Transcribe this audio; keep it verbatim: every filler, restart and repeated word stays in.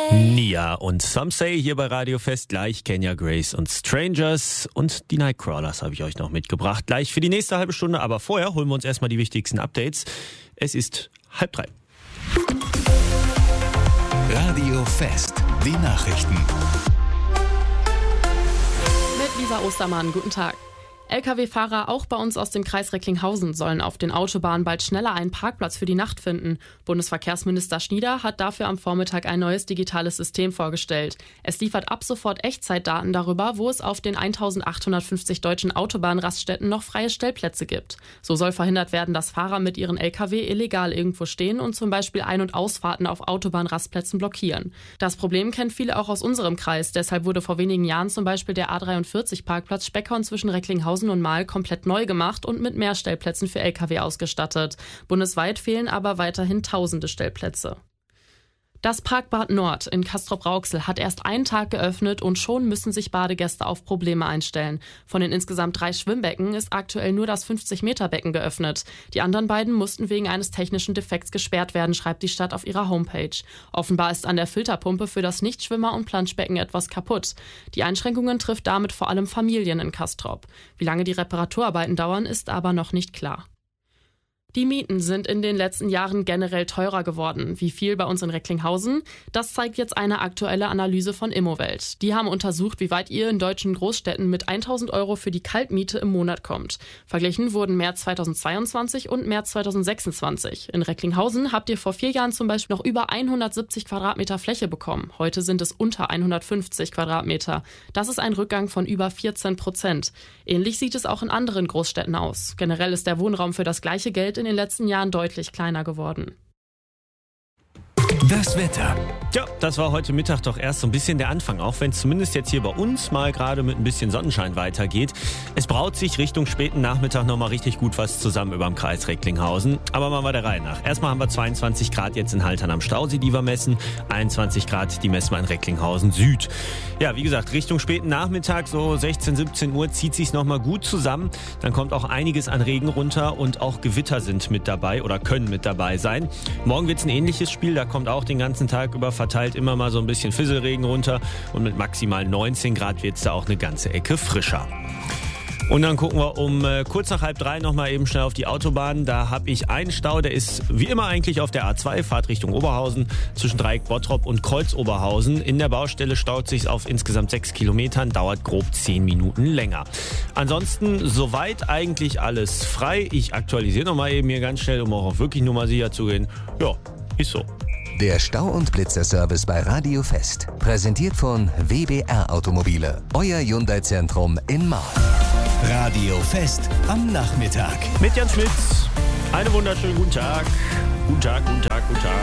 Nia und Some Say hier bei Radio Fest. Gleich Kenya Grace und Strangers und die Nightcrawlers habe ich euch noch mitgebracht. Gleich für die nächste halbe Stunde, aber vorher holen wir uns erstmal die wichtigsten Updates. Es ist halb drei. Radio Fest, die Nachrichten. Mit Lisa Ostermann, guten Tag. L K W-Fahrer auch bei uns aus dem Kreis Recklinghausen sollen auf den Autobahnen bald schneller einen Parkplatz für die Nacht finden. Bundesverkehrsminister Schnieder hat dafür am Vormittag ein neues digitales System vorgestellt. Es liefert ab sofort Echtzeitdaten darüber, wo es auf den eintausendachthundertfünfzig deutschen Autobahnraststätten noch freie Stellplätze gibt. So soll verhindert werden, dass Fahrer mit ihren L K W illegal irgendwo stehen und zum Beispiel Ein- und Ausfahrten auf Autobahnrastplätzen blockieren. Das Problem kennen viele auch aus unserem Kreis. Deshalb wurde vor wenigen Jahren zum Beispiel der A dreiundvierzig-Parkplatz Speckhorn zwischen Recklinghausen und Mahl komplett neu gemacht und mit mehr Stellplätzen für L K W ausgestattet. Bundesweit fehlen aber weiterhin tausende Stellplätze. Das Parkbad Nord in Castrop-Rauxel hat erst einen Tag geöffnet und schon müssen sich Badegäste auf Probleme einstellen. Von den insgesamt drei Schwimmbecken ist aktuell nur das fünfzig-Meter-Becken geöffnet. Die anderen beiden mussten wegen eines technischen Defekts gesperrt werden, schreibt die Stadt auf ihrer Homepage. Offenbar ist an der Filterpumpe für das Nichtschwimmer- und Planschbecken etwas kaputt. Die Einschränkungen trifft damit vor allem Familien in Castrop. Wie lange die Reparaturarbeiten dauern, ist aber noch nicht klar. Die Mieten sind in den letzten Jahren generell teurer geworden. Wie viel bei uns in Recklinghausen? Das zeigt jetzt eine aktuelle Analyse von Immowelt. Die haben untersucht, wie weit ihr in deutschen Großstädten mit eintausend Euro für die Kaltmiete im Monat kommt. Verglichen wurden März zweitausendzweiundzwanzig und März zweitausendsechsundzwanzig. In Recklinghausen habt ihr vor vier Jahren zum Beispiel noch über hundertsiebzig Quadratmeter Fläche bekommen. Heute sind es unter hundertfünfzig Quadratmeter. Das ist ein Rückgang von über vierzehn Prozent. Ähnlich sieht es auch in anderen Großstädten aus. Generell ist der Wohnraum für das gleiche Geld in den letzten Jahren deutlich kleiner geworden. Das Wetter. Ja, das war heute Mittag doch erst so ein bisschen der Anfang, auch wenn es zumindest jetzt hier bei uns mal gerade mit ein bisschen Sonnenschein weitergeht. Es braut sich Richtung späten Nachmittag nochmal richtig gut was zusammen über dem Kreis Recklinghausen. Aber machen wir der Reihe nach. Erstmal haben wir zweiundzwanzig Grad jetzt in Haltern am Stausee, die wir messen. einundzwanzig Grad, die messen wir in Recklinghausen Süd. Ja, wie gesagt, Richtung späten Nachmittag, so sechzehn, siebzehn Uhr, zieht sich's nochmal gut zusammen. Dann kommt auch einiges an Regen runter und auch Gewitter sind mit dabei oder können mit dabei sein. Morgen wird's ein ähnliches Spiel, da kommt auch den ganzen Tag über verteilt immer mal so ein bisschen Fisselregen runter und mit maximal neunzehn Grad wird es da auch eine ganze Ecke frischer. Und dann gucken wir um äh, kurz nach halb drei nochmal eben schnell auf die Autobahn. Da habe ich einen Stau, der ist wie immer eigentlich auf der A zwei, Fahrt Richtung Oberhausen, zwischen Dreieck Bottrop und Kreuz Oberhausen. In der Baustelle staut sich auf insgesamt sechs Kilometern, dauert grob zehn Minuten länger. Ansonsten soweit eigentlich alles frei. Ich aktualisiere nochmal eben hier ganz schnell, um auch wirklich nur mal sicher zu gehen. Ja, ist so. Der Stau- und Blitzerservice bei Radio Fest. Präsentiert von W B R Automobile. Euer Hyundai-Zentrum in Mahl. Radio Fest am Nachmittag. Mit Jan Schmitz. Einen wunderschönen guten Tag. Guten Tag, guten Tag, guten Tag.